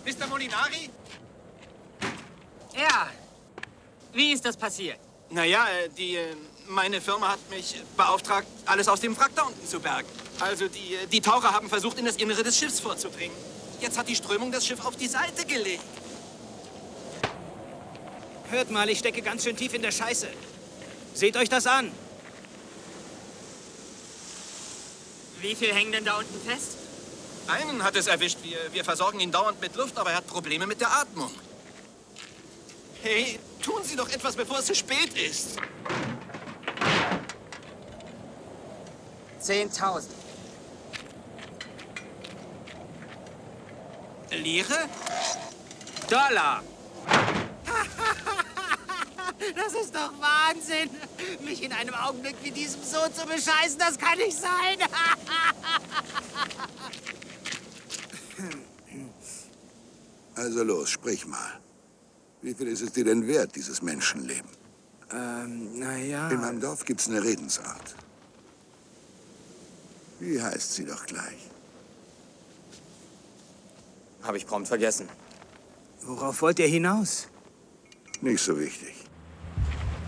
Mr. Molinari? Ja. Wie ist das passiert? Naja, meine Firma hat mich beauftragt, alles aus dem Wrack da unten zu bergen. Also die Taucher haben versucht, in das Innere des Schiffs vorzudringen. Jetzt hat die Strömung das Schiff auf die Seite gelegt. Hört mal, ich stecke ganz schön tief in der Scheiße. Seht euch das an. Wie viel hängen denn da unten fest? Einen hat es erwischt. Wir versorgen ihn dauernd mit Luft, aber er hat Probleme mit der Atmung. Hey, tun Sie doch etwas, bevor es zu spät ist. 10.000. Lire? Dollar. Das ist doch Wahnsinn. Mich in einem Augenblick wie diesem so zu bescheißen, das kann nicht sein. Also los, sprich mal. Wie viel ist es dir denn wert, dieses Menschenleben? Naja. In meinem Dorf gibt's eine Redensart. Wie heißt sie doch gleich? Habe ich prompt vergessen. Worauf wollt ihr hinaus? Nicht so wichtig.